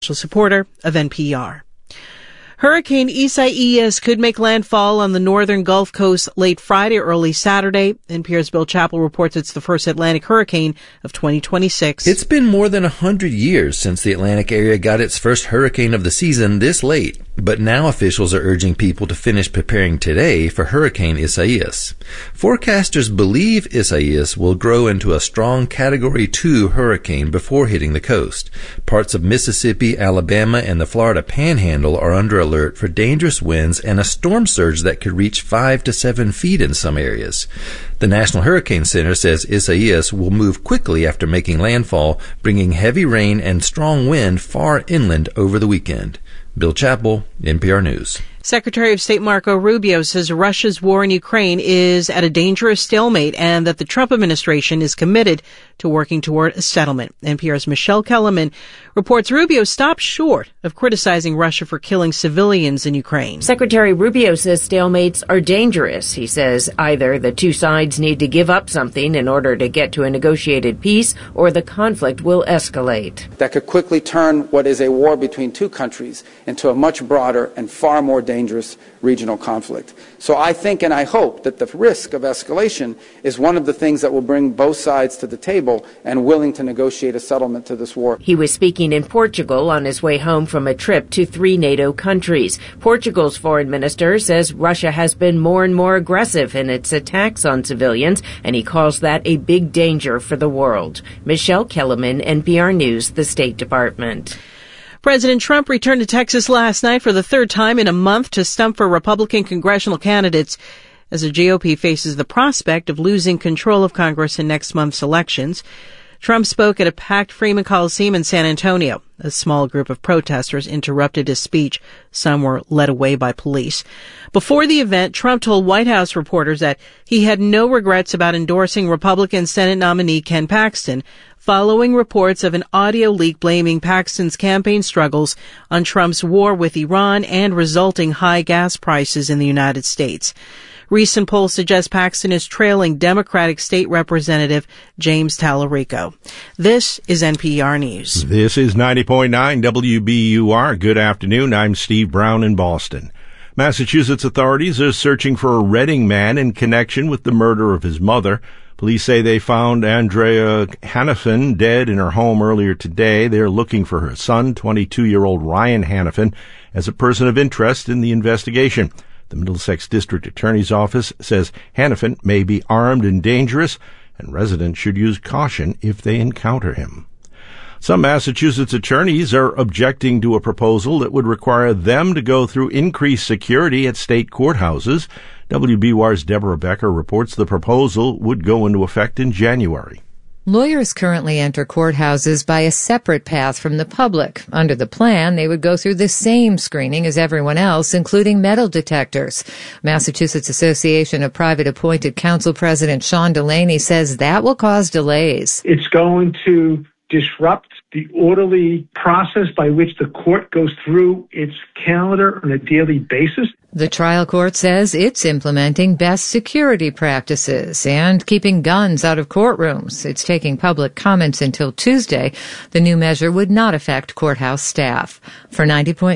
supporter of NPR. Hurricane Isaias could make landfall on the northern Gulf Coast late Friday, early Saturday. NPR's Bill Chappell reports it's the first Atlantic hurricane of 2026. It's been more than 100 years since the Atlantic area got its first hurricane of the season this late. But now officials are urging people to finish preparing today for Hurricane Isaias. Forecasters believe Isaias will grow into a strong Category 2 hurricane before hitting the coast. Parts of Mississippi, Alabama, and the Florida Panhandle are under alert for dangerous winds and a storm surge that could reach 5 to 7 feet in some areas. The National Hurricane Center says Isaias will move quickly after making landfall, bringing heavy rain and strong wind far inland over the weekend. Bill Chappell, NPR News. Secretary of State Marco Rubio says Russia's war in Ukraine is at a dangerous stalemate and that the Trump administration is committed to working toward a settlement. NPR's Michelle Kellerman reports Rubio stopped short of criticizing Russia for killing civilians in Ukraine. Secretary Rubio says stalemates are dangerous. He says either the two sides need to give up something in order to get to a negotiated peace or the conflict will escalate. That could quickly turn what is a war between two countries into a much broader and far more dangerous regional conflict. So I think and I hope that the risk of escalation is one of the things that will bring both sides to the table and willing to negotiate a settlement to this war. He was speaking in Portugal on his way home from a trip to 3 NATO countries. Portugal's foreign minister says Russia has been more and more aggressive in its attacks on civilians, and he calls that a big danger for the world. Michelle Kellerman, NPR News, the State Department. President Trump returned to Texas last night for the third time in a month to stump for Republican congressional candidates as the GOP faces the prospect of losing control of Congress in next month's elections. Trump spoke at a packed Freeman Coliseum in San Antonio. A small group of protesters interrupted his speech. Some were led away by police. Before the event, Trump told White House reporters that he had no regrets about endorsing Republican Senate nominee Ken Paxton, following reports of an audio leak blaming Paxton's campaign struggles on Trump's war with Iran and resulting high gas prices in the United States. Recent polls suggest Paxton is trailing Democratic State Representative James Tallarico. This is NPR News. This is 90.9 WBUR. Good afternoon. I'm Steve Brown in Boston. Massachusetts authorities are searching for a Reading man in connection with the murder of his mother. Police say they found Andrea Hannafin dead in her home earlier today. They're looking for her son, 22-year-old Ryan Hannafin, as a person of interest in the investigation. The Middlesex District Attorney's Office says Hannafin may be armed and dangerous, and residents should use caution if they encounter him. Some Massachusetts attorneys are objecting to a proposal that would require them to go through increased security at state courthouses. WBUR's Deborah Becker reports the proposal would go into effect in January. Lawyers currently enter courthouses by a separate path from the public. Under the plan, they would go through the same screening as everyone else, including metal detectors. Massachusetts Association of Private Appointed Counsel President Sean Delaney says that will cause delays. It's going to disrupt the orderly process by which the court goes through its calendar on a daily basis. The trial court says it's implementing best security practices and keeping guns out of courtrooms. It's taking public comments until Tuesday. The new measure would not affect courthouse staff. For 90.9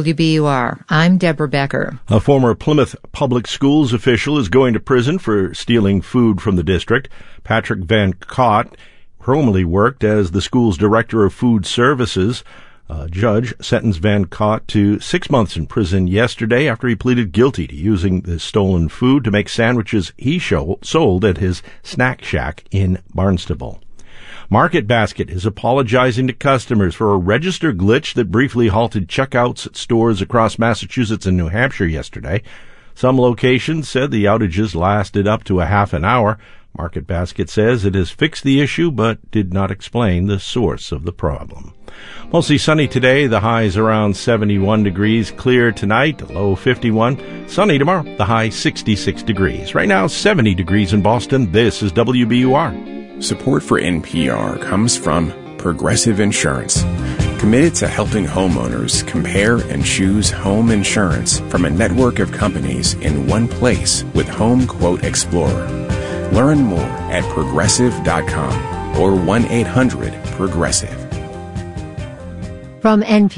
WBUR, I'm Deborah Becker. A former Plymouth Public Schools official is going to prison for stealing food from the district. Patrick Van Cott formerly worked as the school's director of food services. A judge sentenced Van Cott to 6 months in prison yesterday after he pleaded guilty to using the stolen food to make sandwiches he sold at his snack shack in Barnstable. Market Basket is apologizing to customers for a register glitch that briefly halted checkouts at stores across Massachusetts and New Hampshire yesterday. Some locations said the outages lasted up to a half an hour. Market Basket says it has fixed the issue but did not explain the source of the problem. Mostly sunny today, the high is around 71 degrees. Clear tonight, the low 51. Sunny tomorrow, the high 66 degrees. Right now, 70 degrees in Boston. This is WBUR. Support for NPR comes from Progressive Insurance, committed to helping homeowners compare and choose home insurance from a network of companies in one place with Home Quote Explorer. Learn more at progressive.com or 1-800-PROGRESSIVE. From NPR.